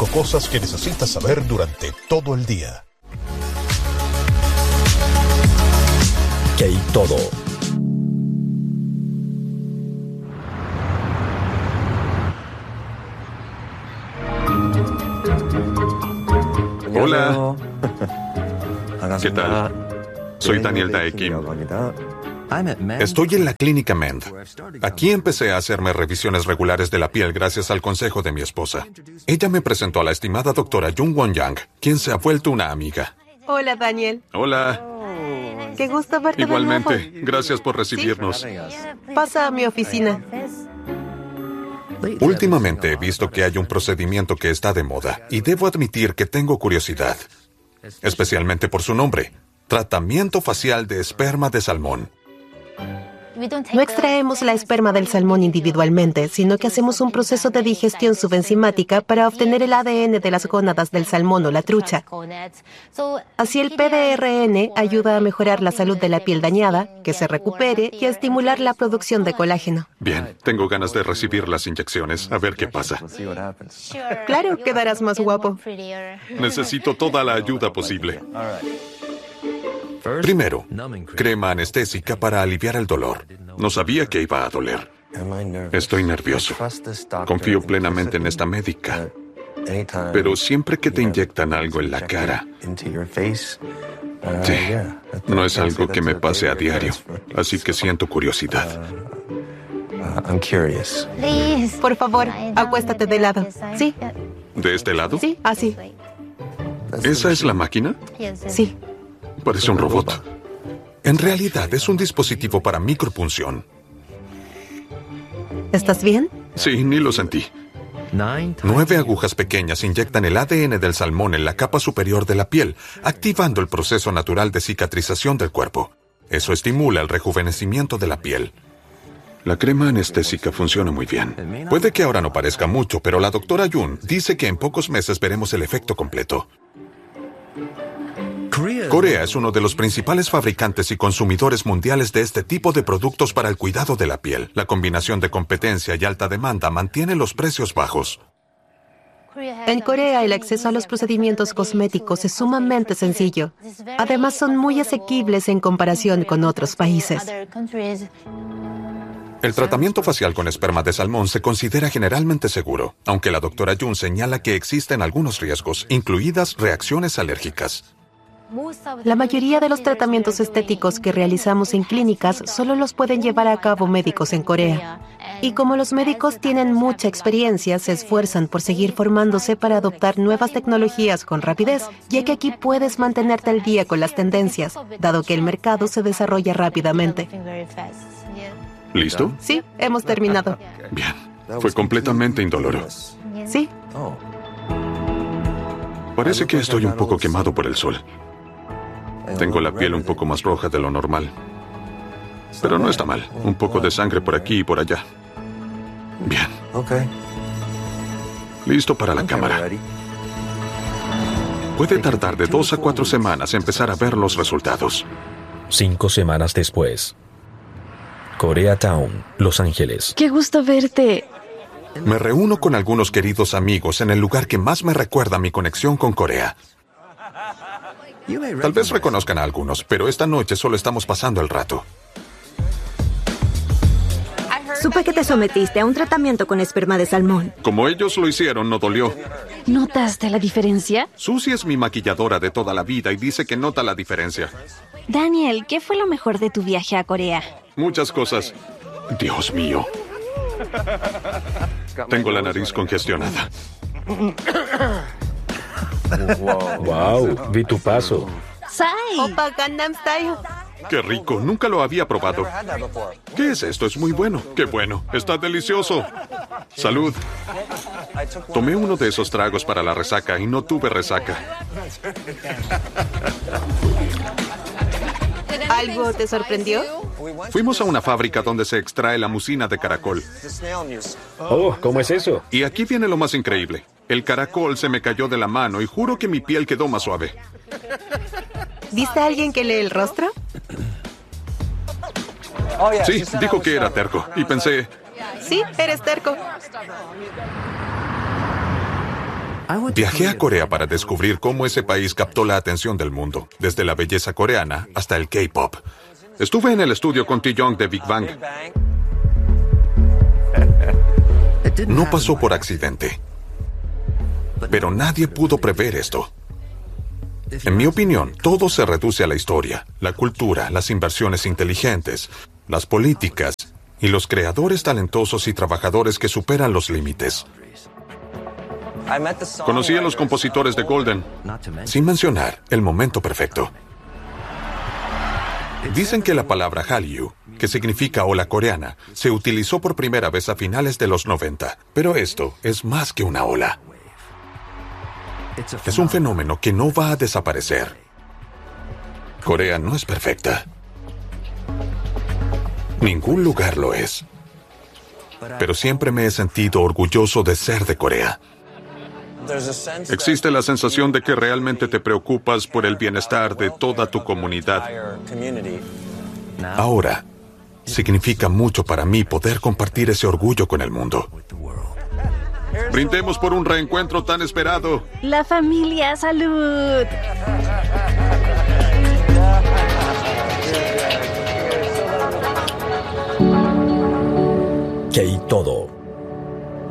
5 cosas que necesitas saber durante todo el día. Kay Todo. Hola. ¿Qué tal? Soy Daniel Dae Kim. Estoy en la clínica Mend. Aquí empecé a hacerme revisiones regulares de la piel gracias al consejo de mi esposa. Ella me presentó a la estimada doctora Jung Won Yang, quien se ha vuelto una amiga. Hola, Daniel. Hola. Qué gusto verte Igualmente. de nuevo. Gracias por recibirnos. Pasa a mi oficina. Últimamente he visto que hay un procedimiento que está de moda y debo admitir que tengo curiosidad, especialmente por su nombre: tratamiento facial de esperma de salmón. No extraemos la esperma del salmón individualmente, sino que hacemos un proceso de digestión subenzimática para obtener el ADN de las gónadas del salmón o la trucha. Así el PDRN ayuda a mejorar la salud de la piel dañada, que se recupere y a estimular la producción de colágeno. Bien, tengo ganas de recibir las inyecciones, a ver qué pasa. Claro, quedarás más guapo. Necesito toda la ayuda posible. Primero, crema anestésica para aliviar el dolor. No sabía que iba a doler. Estoy nervioso. Confío plenamente en esta médica. Pero siempre que te inyectan algo en la cara, sí, no es algo que me pase a diario. Así que siento curiosidad. Por favor, acuéstate de lado. ¿Sí? ¿De este lado? Sí, así. ¿Esa es la máquina? Sí. Parece un robot. En realidad es un dispositivo para micropunción. ¿Estás bien? Sí, ni lo sentí. 9 agujas pequeñas inyectan el ADN del salmón en la capa superior de la piel, activando el proceso natural de cicatrización del cuerpo. Eso estimula el rejuvenecimiento de la piel. La crema anestésica funciona muy bien. Puede que ahora no parezca mucho, pero la doctora Jung dice que en pocos meses veremos el efecto completo. Corea es uno de los principales fabricantes y consumidores mundiales de este tipo de productos para el cuidado de la piel. La combinación de competencia y alta demanda mantiene los precios bajos. En Corea, el acceso a los procedimientos cosméticos es sumamente sencillo. Además, son muy asequibles en comparación con otros países. El tratamiento facial con esperma de salmón se considera generalmente seguro, aunque la doctora Jung señala que existen algunos riesgos, incluidas reacciones alérgicas. La mayoría de los tratamientos estéticos que realizamos en clínicas solo los pueden llevar a cabo médicos en Corea. Y como los médicos tienen mucha experiencia, se esfuerzan por seguir formándose para adoptar nuevas tecnologías con rapidez, ya que aquí puedes mantenerte al día con las tendencias, dado que el mercado se desarrolla rápidamente. ¿Listo? Sí, hemos terminado. Bien. Fue completamente indoloro. Sí. Parece que estoy un poco quemado por el sol. Tengo la piel un poco más roja de lo normal. Pero no está mal. Un poco de sangre por aquí y por allá. Bien. Listo para la cámara. Puede tardar de 2 a 4 semanas empezar a ver los resultados. 5 semanas después. Koreatown, Los Ángeles. Qué gusto verte. Me reúno con algunos queridos amigos en el lugar que más me recuerda mi conexión con Corea. Tal vez reconozcan a algunos, pero esta noche solo estamos pasando el rato. Supe que te sometiste a un tratamiento con esperma de salmón. Como ellos lo hicieron, no dolió. ¿Notaste la diferencia? Susie es mi maquilladora de toda la vida y dice que nota la diferencia. Daniel, ¿qué fue lo mejor de tu viaje a Corea? Muchas cosas. Dios mío. Tengo la nariz congestionada. Wow, vi tu paso. ¡Sai! Opa Gangnam Style. ¡Qué rico! Nunca lo había probado. ¿Qué es esto? Es muy bueno. ¡Qué bueno! Está delicioso. Salud. Tomé uno de esos tragos para la resaca y no tuve resaca. ¿Algo te sorprendió? Fuimos a una fábrica donde se extrae la mucina de caracol. Oh, ¿cómo es eso? Y aquí viene lo más increíble. El caracol se me cayó de la mano y juro que mi piel quedó más suave. ¿Viste a alguien que lee el rostro? Sí, dijo que era terco. Y pensé, Sí, eres terco. Viajé a Corea para descubrir cómo ese país captó la atención del mundo, desde la belleza coreana hasta el K-pop. Estuve en el estudio con Taeyong de Big Bang. No pasó por accidente. Pero nadie pudo prever esto. En mi opinión, todo se reduce a la historia, la cultura, las inversiones inteligentes, las políticas y los creadores talentosos y trabajadores que superan los límites. Conocí a los compositores de Golden, sin mencionar el momento perfecto. Dicen que la palabra Hallyu, que significa ola coreana, se utilizó por primera vez a finales de los 90, pero esto es más que una ola. Es un fenómeno que no va a desaparecer. Corea no es perfecta. Ningún lugar lo es. Pero siempre me he sentido orgulloso de ser de Corea. Existe la sensación de que realmente te preocupas por el bienestar de toda tu comunidad. Ahora, significa mucho para mí poder compartir ese orgullo con el mundo. Brindemos por un reencuentro tan esperado. La familia, salud. K-Todo.